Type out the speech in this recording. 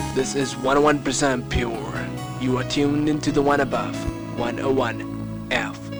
This is 101% pure. You are tuned into the one above, 101 F.